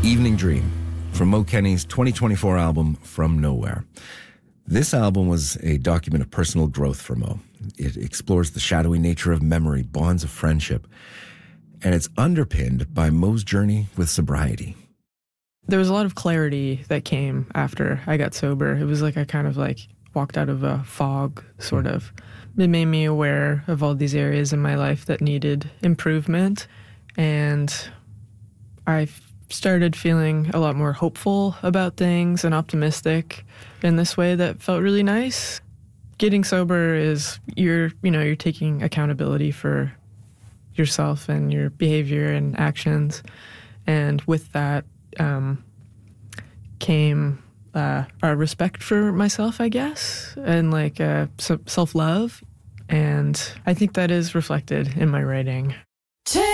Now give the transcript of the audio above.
Evening Dream from Mo Kenny's 2024 album, From Nowhere. This album was a document of personal growth for Mo. It explores the shadowy nature of memory, bonds of friendship, and it's underpinned by Mo's journey with sobriety. There was a lot of clarity that came after I got sober. It was like I kind of walked out of a fog, sort of. It made me aware of all these areas in my life that needed improvement, and I started feeling a lot more hopeful about things and optimistic in this way that felt really nice. Getting sober is you're taking accountability for yourself and your behavior and actions, and with that came a respect for myself, I guess, and self-love, and I think that is reflected in my writing.